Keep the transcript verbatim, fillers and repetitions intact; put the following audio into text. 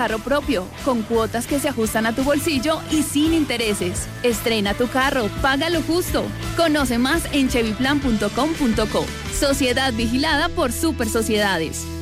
Carro propio, con cuotas que se ajustan a tu bolsillo y sin intereses. Estrena tu carro, págalo justo. Conoce más en chevy plan punto com punto co. Sociedad vigilada por Super Sociedades.